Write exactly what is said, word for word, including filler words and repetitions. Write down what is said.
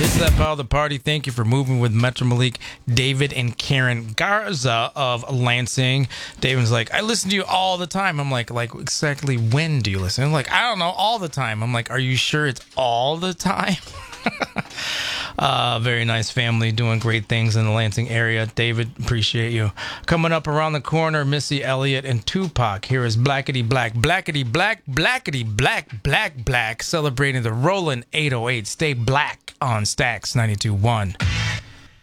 Step out of the party. Thank you for moving with Metro Malik, David, and Karen Garza of Lansing. David's like, I listen to you all the time. I'm like, like exactly when do you listen? I'm like, I don't know, all the time. I'm like, are you sure it's all the time? Uh, very nice family doing great things in the Lansing area. David, appreciate you. Coming up around the corner, Missy Elliott and Tupac. Here is Blackety Black, Blackety Black, Blackety Black, Black Black, celebrating the Rollin' eight oh eight. Stay black on Stax ninety-two point one.